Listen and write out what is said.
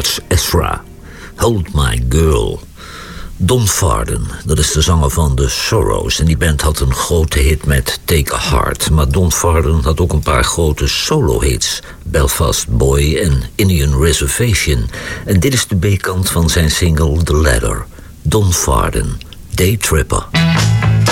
George Ezra. Hold My Girl. Don Farden, dat is de zanger van The Sorrows. En die band had een grote hit met Take a Heart. Maar Don Farden had ook een paar grote solo-hits. Belfast Boy en Indian Reservation. En dit is de B-kant van zijn single The Ladder. Don Farden, Day Tripper.